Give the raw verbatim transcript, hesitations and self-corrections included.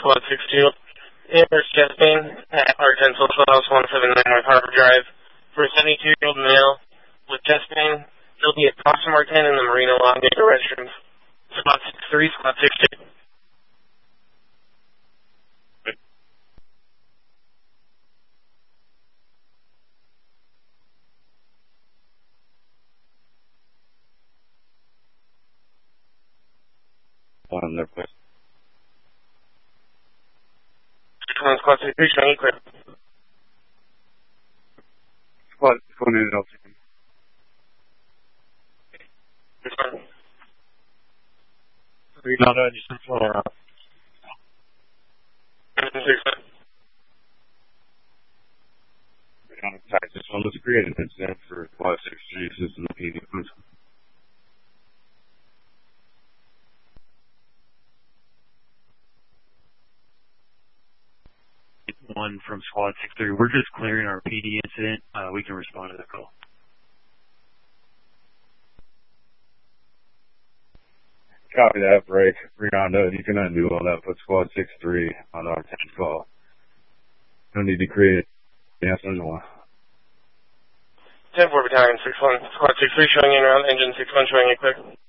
Squad six two. Inverse chest pain at R ten Social House one seven nine North Harbor Drive. For a seventy-two-year-old male with chest pain, he'll be at Proximar ten in the Marina Long near the restrooms. Squad six three, Squad six two. On their place. Squad six three, showing you clear. Squad going in and out. This one. Three, not on your floor. This one was created an incident for Squad six three system P D. One from Squad six three. We're just clearing our P D incident. Uh, we can respond to the call. Copy that, break. Rihanna, you can undo all that. Put Squad six three on our ten call. No need to create an answer one. ten four Battalion six one, Squad six three showing in around engine six one showing you clear.